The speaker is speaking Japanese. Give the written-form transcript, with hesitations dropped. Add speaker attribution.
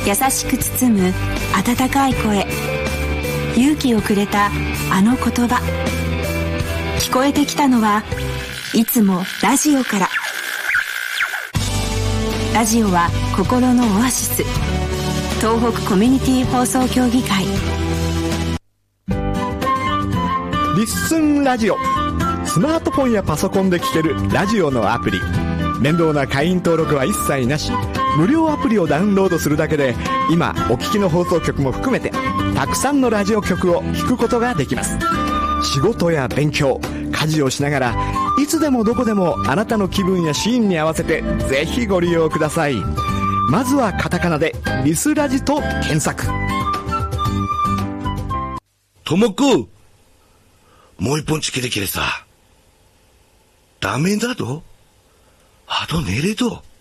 Speaker 1: 優しく包む温かい声、勇気をくれたあの言葉。聞こえてきたのはいつもラジオから。ラジオは心のオアシス。東北コミュニティ放送協議会。
Speaker 2: リッスンラジオ。スマートフォンやパソコンで聴けるラジオのアプリ。面倒な会員登録は一切なし。無料アプリをダウンロードするだけで、今お聞きの放送局も含めてたくさんのラジオ局を聴くことができます。仕事や勉強、家事をしながらいつでもどこでもあなたの気分やシーンに合わせてぜひご利用ください。まずはカタカナでリスラジと検索。
Speaker 3: ともくもう一本チキできれさ。ダメだとあと寝れと。